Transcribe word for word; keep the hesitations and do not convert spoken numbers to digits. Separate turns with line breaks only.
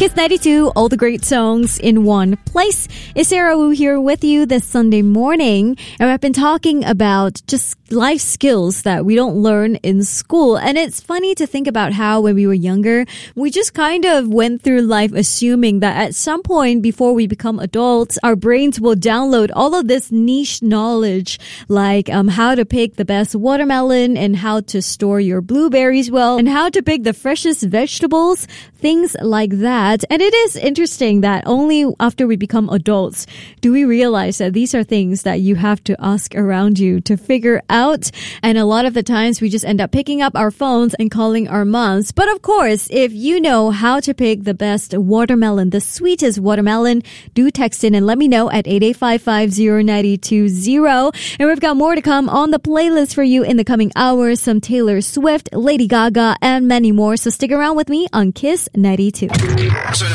Kiss ninety-two, all the great songs in one place. It's Sarah Wu here with you this Sunday morning. And I've been talking about just life skills that we don't learn in school. And it's funny to think about how when we were younger, we just kind of went through life assuming that at some point before we become adults, our brains will download all of this niche knowledge, like um, how to pick the best watermelon and how to store your blueberries well and how to pick the freshest vegetables, things like that. And it is interesting that only after we become adults do we realize that these are things that you have to ask around you to figure out. And a lot of the times we just end up picking up our phones and calling our moms. But of course, if you know how to pick the best watermelon, the sweetest watermelon, do text in and let me know at eight eight five five zero nine two zero. And we've got more to come on the playlist for you in the coming hours. Some Taylor Swift, Lady Gaga, and many more. So stick around with me on Kiss ninety-two.